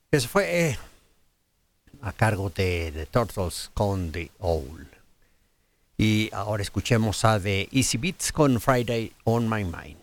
Eso fue a cargo de The Turtles con The Owl. Y ahora escuchemos a The Easy Beats con Friday on My Mind.